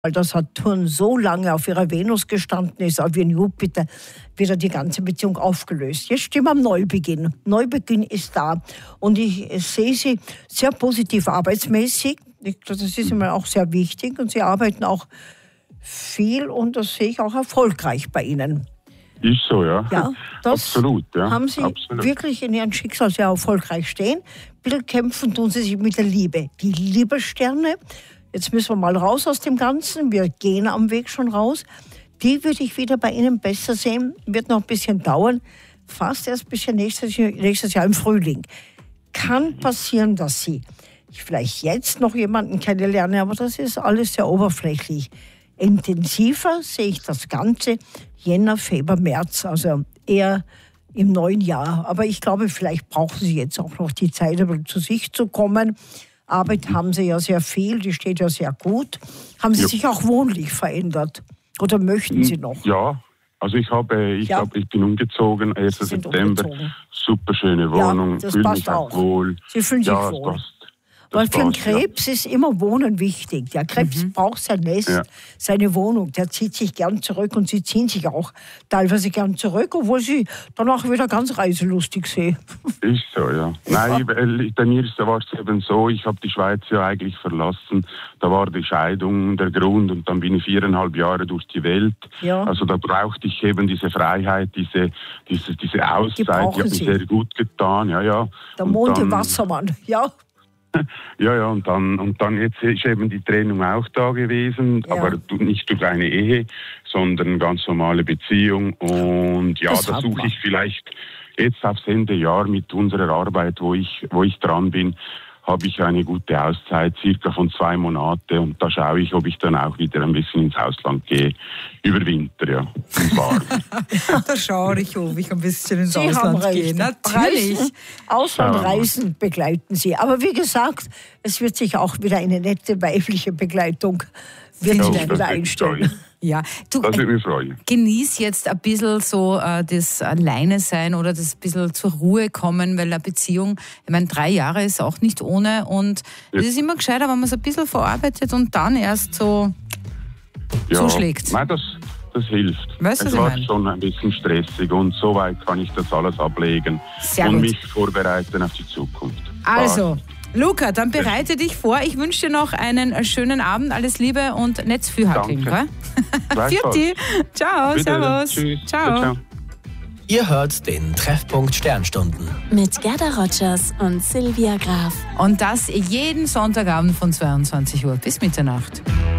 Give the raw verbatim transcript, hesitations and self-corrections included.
weil das Saturn so lange auf ihrer Venus gestanden ist, auf ihren Jupiter, wird er die ganze Beziehung aufgelöst. Jetzt stehen wir am Neubeginn. Neubeginn ist da. Und ich sehe sie sehr positiv arbeitsmäßig. Das ist immer auch sehr wichtig. Und sie arbeiten auch viel und das sehe ich auch erfolgreich bei Ihnen. Ist so, ja. Ja, das absolut, ja. haben Sie absolut. wirklich in Ihrem Schicksal sehr erfolgreich stehen. Ein bisschen kämpfen tun Sie sich mit der Liebe. Die Liebessterne, jetzt müssen wir mal raus aus dem Ganzen. Wir gehen am Weg schon raus. Die würde ich wieder bei Ihnen besser sehen. Wird noch ein bisschen dauern. Fast erst ein bisschen nächstes Jahr, nächstes Jahr im Frühling. Kann passieren, dass Sie vielleicht jetzt noch jemanden kennenlernen, aber das ist alles sehr oberflächlich. Intensiver sehe ich das Ganze Jänner, Februar, März, also eher im neuen Jahr. Aber ich glaube, vielleicht brauchen Sie jetzt auch noch die Zeit, um zu sich zu kommen. Arbeit haben Sie ja sehr viel, die steht ja sehr gut. Haben Sie ja. sich auch wohnlich verändert? Oder möchten Sie noch? Ja, also ich habe, ich, ja. hab, ich bin umgezogen, ersten September. Umgezogen. Super schöne Wohnung, ja, fühle mich auch wohl. Sie fühlen sich ja, wohl. Das, Weil für einen Krebs ja. ist immer Wohnen wichtig. Der Krebs mhm. braucht sein Nest, ja. seine Wohnung. Der zieht sich gern zurück und sie ziehen sich auch teilweise gern zurück, obwohl sie danach wieder ganz reiselustig sehen. Ist so, ja. Nein, ja. bei mir war es eben so, ich habe die Schweiz ja eigentlich verlassen. Da war die Scheidung der Grund und dann bin ich viereinhalb Jahre durch die Welt. Ja. Also da brauchte ich eben diese Freiheit, diese, diese, diese Auszeit. Die, die hat mir sehr gut getan. Ja, ja. Der Mond im Wassermann, ja. Ja, ja, und dann, und dann jetzt ist eben die Trennung auch da gewesen, ja. aber nicht durch eine Ehe, sondern ganz normale Beziehung. Und ja, das da suche ich vielleicht jetzt aufs Ende Jahr mit unserer Arbeit, wo ich, wo ich dran bin, habe ich eine gute Auszeit, circa von zwei Monate. Und da schaue ich, ob ich dann auch wieder ein bisschen ins Ausland gehe, über Winter, ja, und warm. Da schaue ich, ob ich ein bisschen ins Sie Ausland gehe. Natürlich. Reisen, Auslandreisen begleiten Sie. Aber wie gesagt, es wird sich auch wieder eine nette weibliche Begleitung wird ja, sich wieder einstellen. Ja, du, das würde mich freuen. Genieß jetzt ein bisschen so äh, das Alleine sein oder das ein bisschen zur Ruhe kommen, weil eine Beziehung, ich meine, drei Jahre ist auch nicht ohne und es ja. ist immer gescheiter, wenn man es ein bisschen verarbeitet und dann erst so ja. zuschlägt. Nein, das, das hilft. Weißt du, es war schon ein bisschen stressig und soweit kann ich das alles ablegen Sehr und gut. mich vorbereiten auf die Zukunft. Also, Luca, dann bereite dich vor. Ich wünsche dir noch einen schönen Abend. Alles Liebe und nicht zu viel hackeln. Vierte. Ciao, Bitte. servus. Tschüss. Ciao. Ciao. Ihr hört den Treffpunkt Sternstunden. Mit Gerda Rogers und Silvia Graf. Und das jeden Sonntagabend von zweiundzwanzig Uhr bis Mitternacht.